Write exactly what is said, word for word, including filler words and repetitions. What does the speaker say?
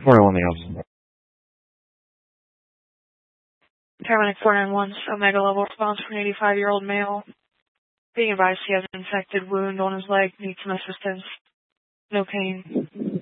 four nine one, the officer. Paramedic four nine one, Omega level response for an eighty-five-year-old male. Being advised he has an infected wound on his leg, needs some assistance. No pain.